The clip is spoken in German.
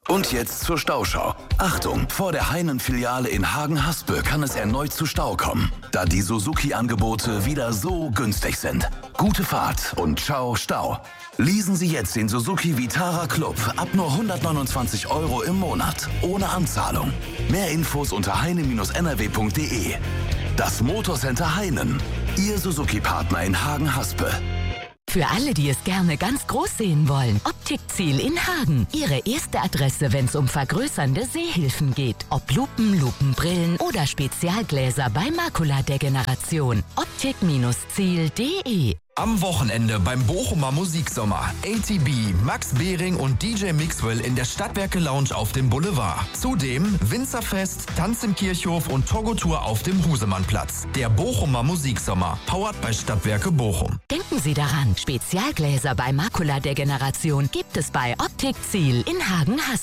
Und jetzt zur Stauschau. Achtung, vor der Heinen-Filiale in Hagen-Haspel kann es erneut zu Stau kommen, da die Suzuki-Angebote wieder so günstig sind. Gute Fahrt und ciao Stau. Leasen Sie jetzt den Suzuki Vitara Club ab nur 129 € im Monat, ohne Anzahlung. Mehr Infos unter heine-nrw.de. Das Motorcenter Heinen, Ihr Suzuki-Partner in Hagen-Haspel. Für alle, die es gerne ganz groß sehen wollen. Optikziel in Hagen. Ihre erste Adresse, wenn es um vergrößernde Sehhilfen geht. Ob Lupen, Lupenbrillen oder Spezialgläser bei Makuladegeneration. Optik-ziel.de. Am Wochenende beim Bochumer Musiksommer. ATB, Max Behring und DJ Mixwell in der Stadtwerke Lounge auf dem Boulevard. Zudem Winzerfest, Tanz im Kirchhof und Togo-Tour auf dem Husemannplatz. Der Bochumer Musiksommer, powered bei Stadtwerke Bochum. Denken Sie daran, Spezialgläser bei Makuladegeneration gibt es bei Optikziel in Hagen-Haspel.